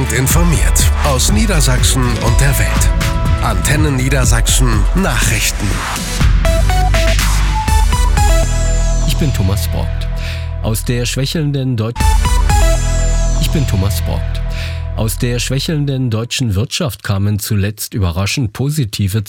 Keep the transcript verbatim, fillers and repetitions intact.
Gut informiert aus Niedersachsen und der Welt. Antenne Niedersachsen Nachrichten. Ich bin Thomas Brockt. Aus der schwächelnden Deutschen Ich bin Thomas Brockt. Aus der schwächelnden deutschen Wirtschaft kamen zuletzt überraschend positive